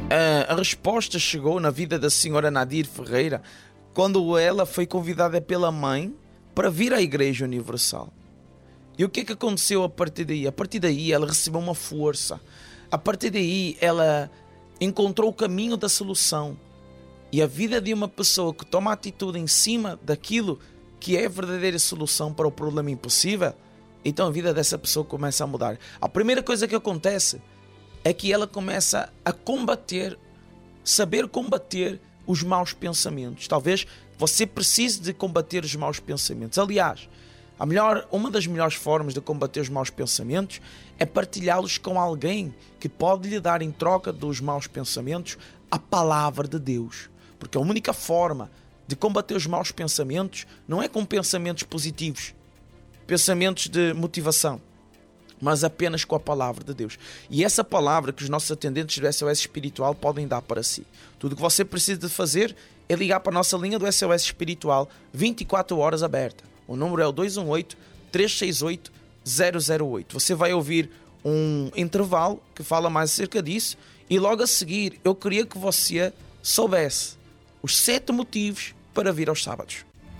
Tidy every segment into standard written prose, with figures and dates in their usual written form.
A resposta chegou na vida da senhora Nadir Ferreira quando ela foi convidada pela mãe para vir à Igreja Universal. E o que é que aconteceu a partir daí? A partir daí ela recebeu uma força. A partir daí ela encontrou o caminho da solução. E a vida de uma pessoa que toma atitude em cima daquilo que é a verdadeira solução para o problema impossível, então a vida dessa pessoa começa a mudar. A primeira coisa que acontece é que ela começa a saber combater os maus pensamentos. Talvez você precise de combater os maus pensamentos. Aliás, uma das melhores formas de combater os maus pensamentos é partilhá-los com alguém que pode lhe dar em troca dos maus pensamentos a palavra de Deus. Porque a única forma de combater os maus pensamentos não é com pensamentos positivos, pensamentos de motivação, mas apenas com a palavra de Deus. E essa palavra que os nossos atendentes do SOS Espiritual podem dar para si. Tudo o que você precisa de fazer é ligar para a nossa linha do SOS Espiritual 24 horas aberta. O número é o 218-368-008. Você vai ouvir um intervalo que fala mais acerca disso e logo a seguir eu queria que você soubesse os 7 motivos para vir aos sábados.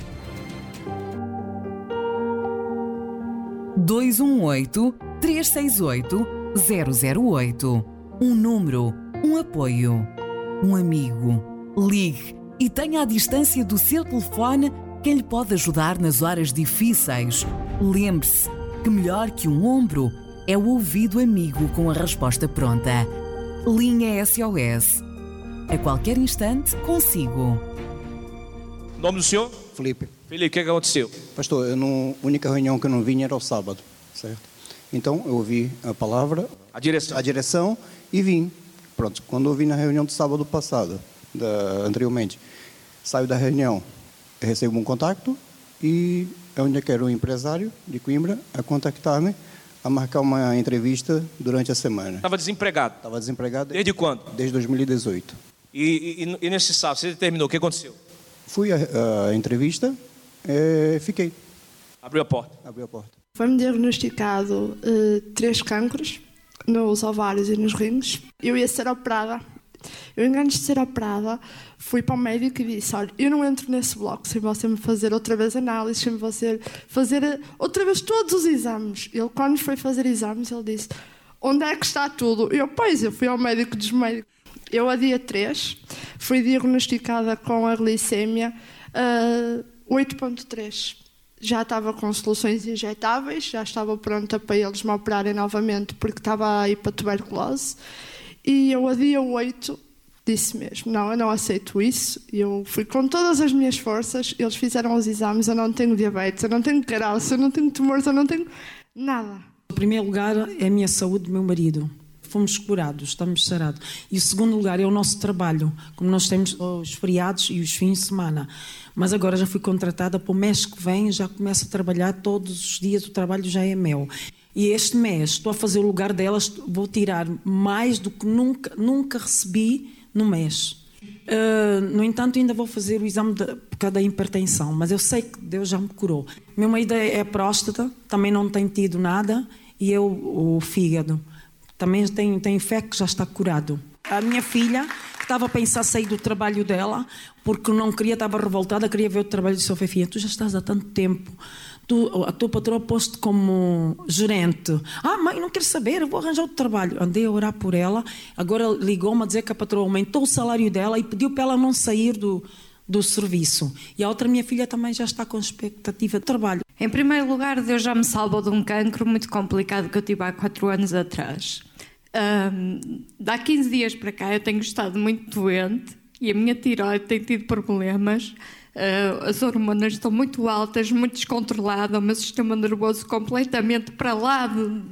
218-368-008. Um número, um apoio, um amigo. Ligue e tenha à distância do seu telefone quem lhe pode ajudar nas horas difíceis. Lembre-se que melhor que um ombro é o ouvido amigo com a resposta pronta. Linha SOS. A qualquer instante, consigo. O nome do senhor? Felipe. Felipe, o que aconteceu? Pastor, a única reunião que eu não vinha era o sábado, certo? Então eu ouvi a palavra, a direção e vim. Pronto, quando eu vim na reunião do sábado passado, anteriormente, saio da reunião, recebo um contacto e é onde eu quero um empresário de Coimbra a contactar-me, a marcar uma entrevista durante a semana. Estava desempregado? Estava desempregado. Desde quando? Desde 2018. E nesse sábado, você terminou, o que aconteceu? Fui à entrevista, fiquei. Abriu a porta? Abriu a porta. Foi-me diagnosticado 3 cancros nos ovários e nos rins. Eu ia ser operada. Antes de ser operada, fui para o médico e disse: olha, eu não entro nesse bloco sem você me fazer outra vez análises, sem você fazer outra vez todos os exames. Ele, quando foi fazer exames, ele disse: onde é que está tudo? Eu fui ao médico dos médicos. Eu, a dia 3, fui diagnosticada com a glicémia 8.3. Já estava com soluções injetáveis, já estava pronta para eles me operarem novamente porque estava aí para tuberculose. E eu, a dia 8, disse mesmo: não, eu não aceito isso. Eu fui com todas as minhas forças, eles fizeram os exames, eu não tenho diabetes, eu não tenho caroço, eu não tenho tumores, eu não tenho nada. Em primeiro lugar é a minha saúde do meu marido. Fomos curados, estamos sarados. E o segundo lugar é o nosso trabalho, como nós temos os feriados e os fins de semana. Mas agora já fui contratada para o mês que vem, já começo a trabalhar todos os dias, o trabalho já é meu. E este mês estou a fazer o lugar delas, vou tirar mais do que nunca recebi no mês. No entanto, ainda vou fazer o exame por causa da hipertensão, mas eu sei que Deus já me curou. Meu marido é a próstata, também não tem tido nada, e eu o fígado. Também tenho fé que já está curado. A minha filha, que estava a pensar sair do trabalho dela, porque não queria, estava revoltada, queria ver o trabalho do seu filha. Tu já estás há tanto tempo, a tua patroa pôs-te como gerente. Mãe, não quero saber, eu vou arranjar outro trabalho. Andei a orar por ela, agora ligou-me a dizer que a patroa aumentou o salário dela e pediu para ela não sair do serviço. E a outra minha filha também já está com expectativa de trabalho. Em primeiro lugar, Deus já me salvou de um cancro muito complicado que eu tive há 4 anos atrás. Há 15 dias para cá eu tenho estado muito doente e a minha tiroide tem tido problemas. As hormonas estão muito altas, muito descontrolado, o meu sistema nervoso completamente para lá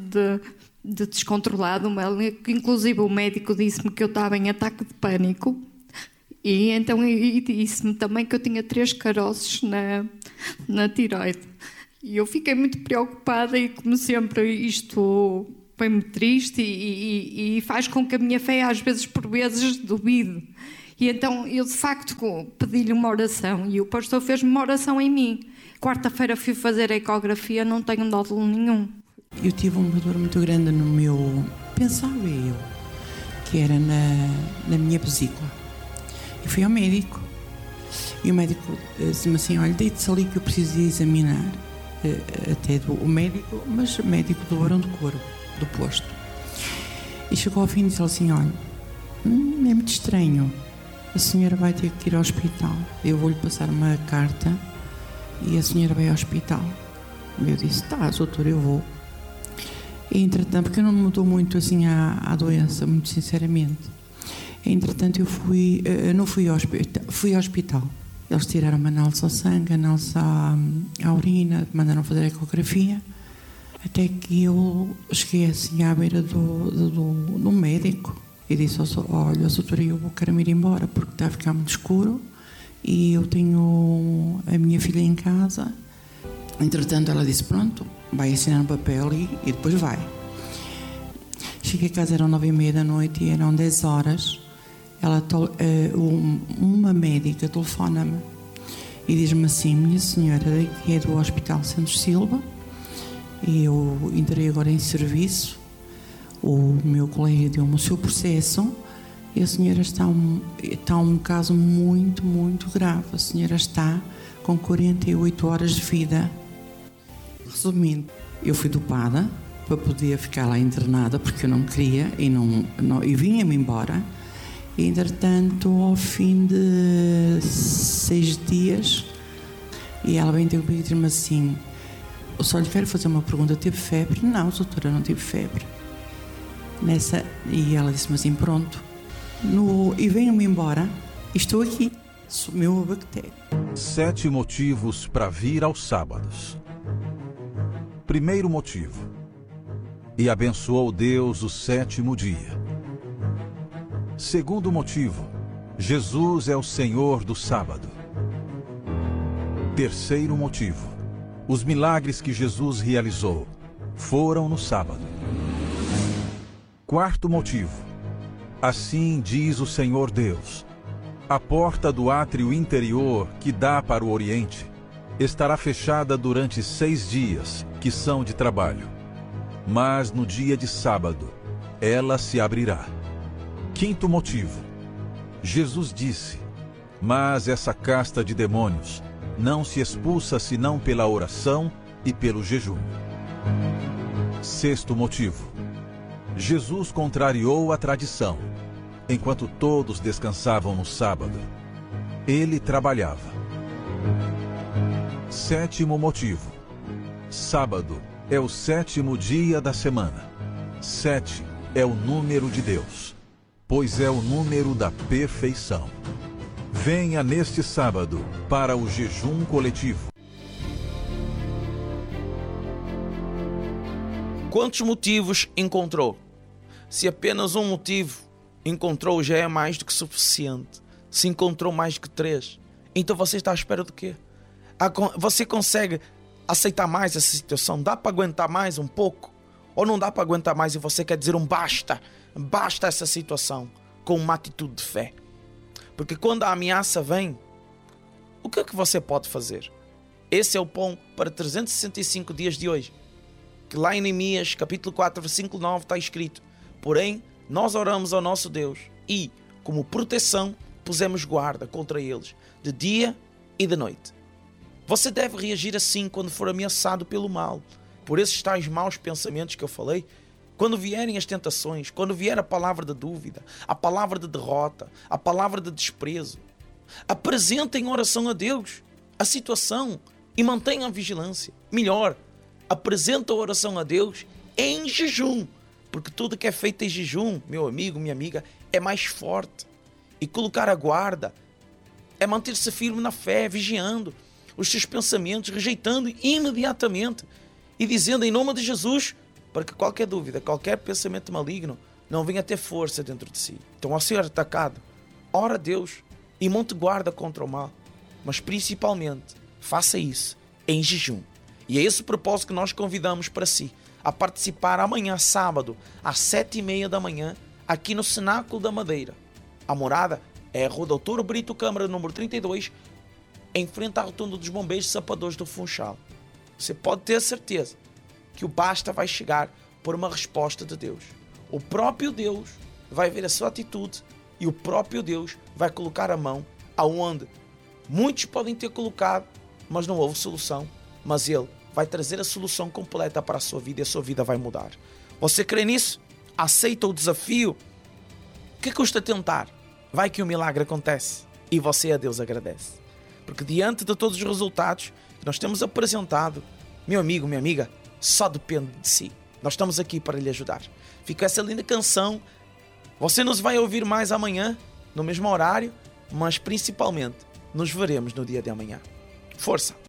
de descontrolado. Inclusive o médico disse-me que eu estava em ataque de pânico. E então disse-me também que eu tinha 3 caroços na tiroide. E eu fiquei muito preocupada e, como sempre, isto põe-me triste e faz com que a minha fé, às vezes, por vezes, duvide. E então eu, de facto, pedi-lhe uma oração e o pastor fez-me uma oração em mim. Quarta-feira fui fazer a ecografia, não tenho nódulo nenhum. Eu tive uma dor muito grande no meu... Pensava eu que era na minha vesícula. E fui ao médico. E o médico disse-me assim: olha, deite-se ali que eu preciso de examinar. Até o médico, mas o médico do Barão do Corvo, do posto. E chegou ao fim e disse assim: olha, é muito estranho, a senhora vai ter que ir ao hospital, eu vou-lhe passar uma carta e a senhora vai ao hospital. Eu disse: tá, doutor, eu vou. E entretanto, porque eu não mudou muito assim à doença, muito sinceramente. Entretanto, não fui ao hospital, fui ao hospital. Eles tiraram-me análise ao sangue, análise à urina, mandaram fazer ecografia, até que eu cheguei assim à beira do médico e disse: olha, doutora, eu quero ir embora porque está a ficar muito escuro e eu tenho a minha filha em casa. Entretanto, ela disse: pronto, vai assinar no papel e depois vai. Cheguei a casa, eram 9h30 da noite e eram 10 horas. Uma médica telefona-me e diz-me assim: minha senhora, daqui é do Hospital Santos Silva, e eu entrei agora em serviço, o meu colega deu-me o seu processo e a senhora está um caso muito, muito grave. A senhora está com 48 horas de vida. Resumindo, eu fui dopada para poder ficar lá internada porque eu não queria e vinha-me embora. E, entretanto, ao fim de 6 dias, e ela vem ter comigo e diz-me assim: eu só lhe quero fazer uma pergunta, teve febre? Não, doutora, não tive febre. E ela disse-me assim: pronto, e venho-me embora, estou aqui, sumiu a bactéria. 7 motivos para vir aos sábados. Primeiro motivo: e abençoou Deus o 7º dia. Segundo motivo: Jesus é o Senhor do sábado. Terceiro motivo: os milagres que Jesus realizou foram no sábado. Quarto motivo: assim diz o Senhor Deus: a porta do átrio interior que dá para o Oriente estará fechada durante 6 dias, que são de trabalho. Mas no dia de sábado, ela se abrirá. Quinto motivo: Jesus disse: mas essa casta de demônios não se expulsa senão pela oração e pelo jejum. Sexto motivo: Jesus contrariou a tradição. Enquanto todos descansavam no sábado, ele trabalhava. Sétimo motivo: sábado é o 7º dia da semana. 7 é o número de Deus, pois é o número da perfeição. Venha neste sábado para o jejum coletivo. Quantos motivos encontrou? Se apenas um motivo encontrou, já é mais do que suficiente. Se encontrou mais do que 3, então você está à espera de quê? Você consegue aceitar mais essa situação? Dá para aguentar mais um pouco? Ou não dá para aguentar mais e você quer dizer um basta? Basta essa situação, com uma atitude de fé. Porque quando a ameaça vem, o que é que você pode fazer? Esse é o pão para 365 dias de hoje. Que lá em Neemias, capítulo 4, versículo 9, está escrito: porém, nós oramos ao nosso Deus e, como proteção, pusemos guarda contra eles, de dia e de noite. Você deve reagir assim quando for ameaçado pelo mal, por esses tais maus pensamentos que eu falei. Quando vierem as tentações, quando vier a palavra de dúvida, a palavra de derrota, a palavra de desprezo, apresentem em oração a Deus a situação e mantenham a vigilância. Melhor, apresenta a oração a Deus em jejum, porque tudo que é feito em jejum, meu amigo, minha amiga, é mais forte. E colocar a guarda é manter-se firme na fé, vigiando os seus pensamentos, rejeitando imediatamente e dizendo em nome de Jesus, para que qualquer dúvida, qualquer pensamento maligno não venha ter força dentro de si. Então, ao ser atacado, ora a Deus e monte guarda contra o mal. Mas principalmente, faça isso em jejum. E é esse o propósito que nós convidamos para si, a participar amanhã, sábado, às 7h30 da manhã, aqui no Cenáculo da Madeira. A morada é a Rua Doutor Brito Câmara, número 32, em frente à Rotunda dos Bombeiros Sapadores do Funchal. Você pode ter certeza que o basta vai chegar por uma resposta de Deus. O próprio Deus vai ver a sua atitude e o próprio Deus vai colocar a mão aonde muitos podem ter colocado, mas não houve solução. Mas Ele vai trazer a solução completa para a sua vida e a sua vida vai mudar. Você crê nisso? Aceita o desafio? O que custa tentar? Vai que o milagre acontece e você a Deus agradece. Porque diante de todos os resultados que nós temos apresentado, meu amigo, minha amiga, só depende de si. Nós estamos aqui para lhe ajudar. Fica essa linda canção. Você nos vai ouvir mais amanhã, no mesmo horário, mas principalmente nos veremos no dia de amanhã. Força!